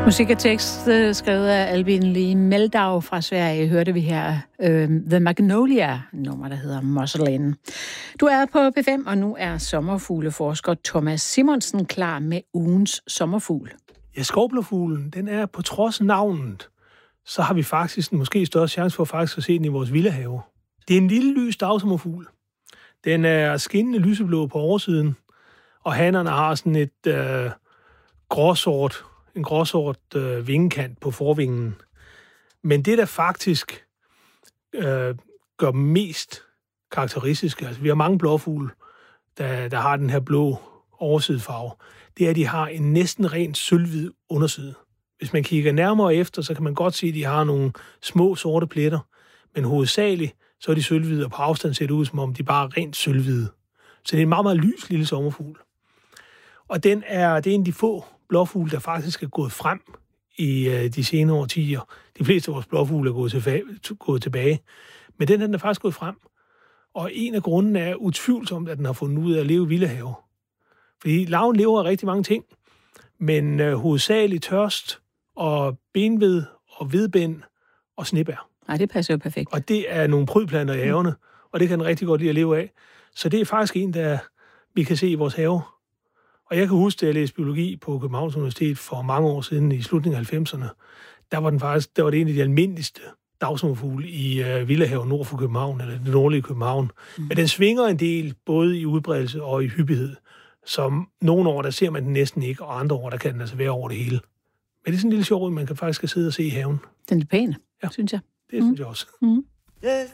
Musik og tekst skrevet af Albin Lee Meldau fra Sverige, hørte vi her The Magnolia, nummer der hedder Musselin. Du er på P5, og nu er sommerfugleforsker Thomas Simonsen klar med ugens sommerfugl. Ja, skovblåfuglen, den er på trods af navnet, så har vi faktisk en måske større chance for faktisk at se den i vores villahave. Det er en lille lys dagsommerfugl. Den er skinnende lyseblå på oversiden, og hannerne har sådan et gråsort vingekant på forvingen. Men det, der faktisk gør dem mest karakteristiske, altså vi har mange blåfugle, der har den her blå oversidefarve, det er, at de har en næsten rent sølvhvid underside. Hvis man kigger nærmere efter, så kan man godt se, at de har nogle små sorte pletter, men hovedsageligt så er de sølvhvide, og på afstand ser det ud, som om de bare er rent sølvhvide. Så det er en meget, meget lys lille sommerfugl. Og det er en af de få blåfugle, der faktisk er gået frem i de senere årtier. De fleste af vores blåfugle er gået tilbage. Men den er faktisk gået frem. Og en af grundene er utvivlsomt, at den har fundet ud af at leve i villahave. Fordi larven lever af rigtig mange ting, men hovedsageligt tørst og benved og hvedbind og snebær. Nej, det passer jo perfekt. Og det er nogle prydplanter i haverne, og det kan den rigtig godt lide at leve af. Så det er faktisk en, der vi kan se i vores have. Og jeg kan huske, at jeg læste biologi på Københavns Universitet for mange år siden, i slutningen af 90'erne. Der var det en af de almindeligste dagsommerfugle i villahaven nord for København, eller det nordlige København. Men den svinger en del, både i udbredelse og i hyppighed. Som nogle år, der ser man den næsten ikke, og andre år, der kan den altså være over det hele. Men det er sådan en lille sjov, man kan faktisk sidde og se i haven. Den er pæn, synes jeg. Det synes jeg også.